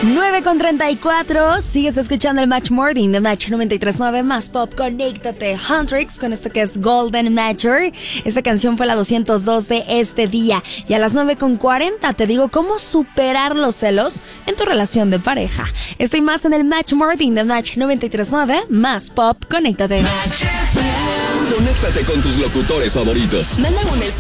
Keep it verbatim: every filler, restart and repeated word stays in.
nueve con treinta y cuatro, sigues escuchando el Match Morning de Match noventa y tres punto nueve más pop. Conéctate, Huntrix, con esto que es Golden Matter. Esta canción fue la doscientos dos de este día. Y a las nueve con cuarenta te digo cómo superar los celos en tu relación de pareja. Estoy más en el Match Morning de Match noventa y tres punto nueve más pop. Conéctate. Conéctate con tus locutores favoritos. Manda un mensaje